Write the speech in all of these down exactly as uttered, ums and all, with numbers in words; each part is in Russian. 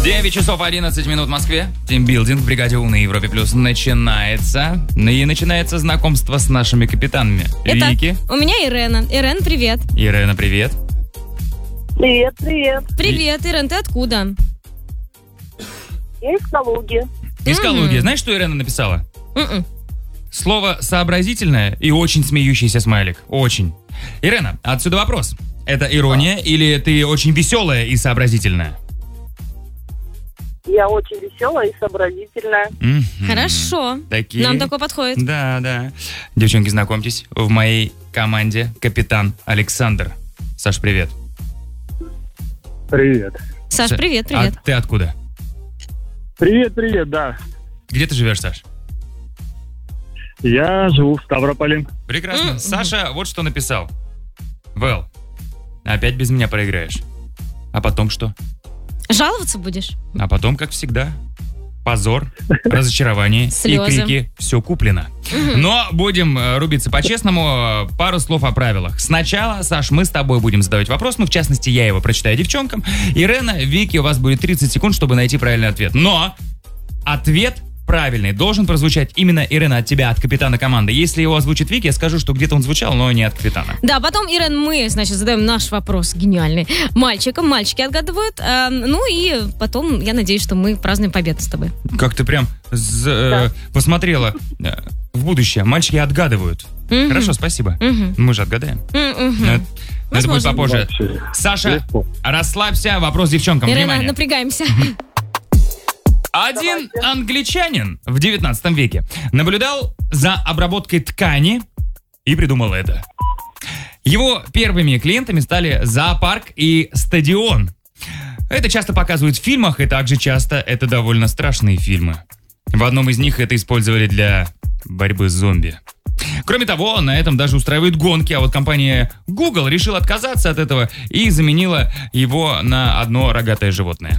девять часов одиннадцать минут в Москве. Тимбилдинг в бригаде У на Европе Плюс начинается. И начинается знакомство с нашими капитанами. Итак, Вики. у меня Ирена. Ирен, привет. Ирена, привет. Привет, привет. Привет, Ирен, ты откуда? Я из Калуги. Из М-м. Калуги. Знаешь, что Ирена написала? М-м. Слово «сообразительное» и очень смеющийся смайлик. Очень. Ирена, отсюда вопрос. Это ирония или ты очень веселая и сообразительная? Я очень веселая и сообразительная. Мгм. Хорошо. Такие. Нам такое подходит. Да, да. Девчонки, знакомьтесь. В моей команде капитан Александр. Саш, привет. Привет. Саш, Са- привет, привет. А ты откуда? Привет, привет, да. Где ты живешь, Саш? Я живу в Ставрополе. Прекрасно. М-м. Саша вот что написал. Вэл, опять без меня проиграешь. А потом что? Жаловаться будешь? А потом, как всегда, позор, разочарование и Слезы. крики «все куплено». Но будем э, рубиться по-честному. Э, Пару слов о правилах. Сначала, Саш, мы с тобой будем задавать вопрос. Ну, в частности, я его прочитаю девчонкам. Ирена, Вики, у вас будет тридцать секунд, чтобы найти правильный ответ. Но ответ правильный должен прозвучать именно, Ирена, от тебя, от капитана команды. Если его озвучит Вики, я скажу, что где-то он звучал, но не от капитана. Да, потом, Ирен, мы, значит, задаем наш вопрос гениальный мальчикам. Мальчики отгадывают. э, ну и потом, я надеюсь, что мы празднуем победу с тобой. Как ты прям з- э, посмотрела э, в будущее. Мальчики отгадывают. Мгм. Хорошо, спасибо. Мгм. Мы же отгадаем. М-м-м. Но это, но это будет Возможно. попозже. Вообще. Саша, Легко. расслабься. Вопрос девчонкам. Ирена, Внимание. напрягаемся. Один англичанин в девятнадцатом веке наблюдал за обработкой ткани и придумал это. Его первыми клиентами стали зоопарк и стадион. Это часто показывают в фильмах, и также часто это довольно страшные фильмы. В одном из них это использовали для борьбы с зомби. Кроме того, на этом даже устраивают гонки, а вот компания Google решила отказаться от этого и заменила его на одно рогатое животное.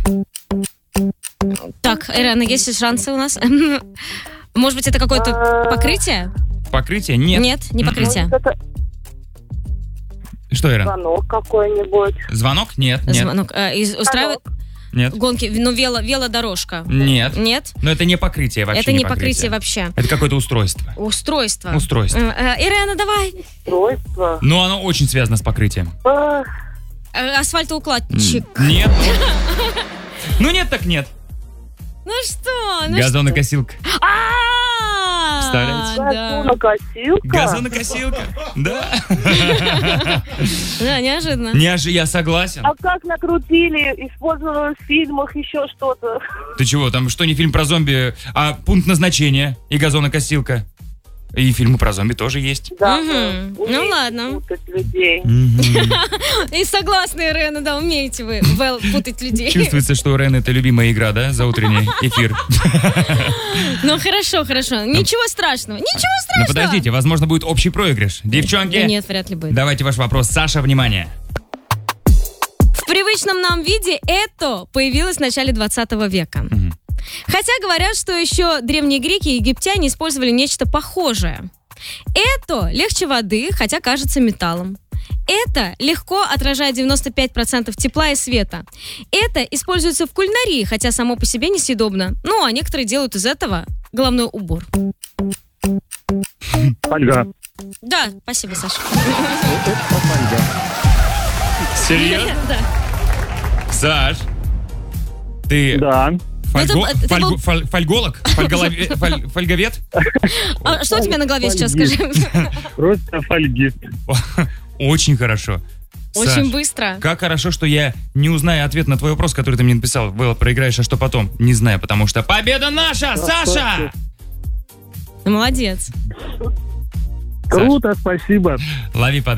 Так, Ирена, есть ли шансы у нас? Может быть, это какое-то покрытие? Покрытие? Нет. Нет, не покрытие. Может, это Что, Ирен? звонок какой-нибудь. Звонок? Нет, нет, Звонок. Э, и устраивает нет, гонки, ну, вело, велодорожка. нет. Нет? Но это не покрытие вообще. Это не покрытие вообще. Это какое-то устройство. Устройство. Устройство. Э, э, Ирена, давай. Устройство. Но оно очень связано с покрытием. Эх, Э, Асфальтоукладчик. Нет. Ну нет, так нет. Ну что? Ну Газонокосилка. что? А, Представляете? да. газонокосилка. Газонокосилка. Да. Да, неожиданно. Неожи, я согласен. А как накрутили, использовали в фильмах еще что-то. Ты чего, там что не фильм про зомби, а пункт назначения и газонокосилка. И фильмы про зомби тоже есть. Да, Мгм. ну, Ну, умеете ладно. путать людей. И согласны, Ирена, да, умеете вы Вэл, путать людей. Чувствуется, что у Рен это любимая игра, да, за утренний эфир. Ну хорошо, хорошо. Ничего страшного. Ничего Ну страшного. подождите, возможно, будет общий проигрыш. Девчонки, Да нет, вряд ли будет. давайте ваш вопрос. Саша, внимание. В привычном нам виде это появилось в начале двадцатого века. Мгм. Хотя говорят, что еще древние греки и египтяне использовали нечто похожее. Это легче воды, хотя кажется металлом. Это легко отражает девяносто пять процентов тепла и света. Это используется в кулинарии, хотя само по себе несъедобно. Ну, а некоторые делают из этого головной убор. Фольга. Да, спасибо, Саша. Фольга. Серьезно? Да. Саш, ты Да. фольго- Это- это фольгу- был- фоль- фольголог? Фольголове- фоль- Фольговед? А что у тебя на голове сейчас, Фольги. скажи? Просто фольгист. Очень хорошо. Очень Саш, быстро. как хорошо, что я не узнаю ответ на твой вопрос, который ты мне написал. Вэл, проиграешь, а что потом? Не знаю, потому что победа наша, Саша! Молодец. Круто, спасибо. Лови подарок.